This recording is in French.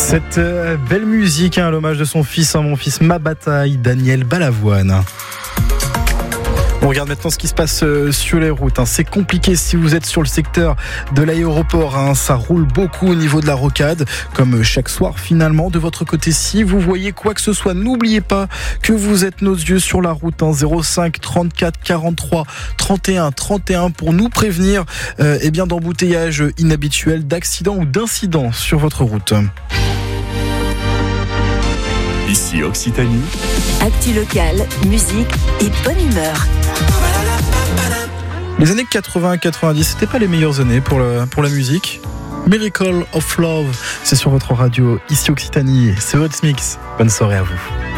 Cette belle musique, à l'hommage de son fils, mon fils Ma Bataille, Daniel Balavoine. On regarde maintenant ce qui se passe sur les routes. C'est compliqué si vous êtes sur le secteur de l'aéroport. Ça roule beaucoup au niveau de la rocade, comme chaque soir finalement. De votre côté, si vous voyez quoi que ce soit, n'oubliez pas que vous êtes nos yeux sur la route. 05 34 43 31 31 pour nous prévenir d'embouteillages inhabituels, d'accidents ou d'incidents sur votre route. Ici Occitanie. Actu locale, musique et bonne humeur. Les années 80-90, c'était pas les meilleures années pour la musique. Miracle of Love, c'est sur votre radio, ici Occitanie, c'est votre mix. Bonne soirée à vous.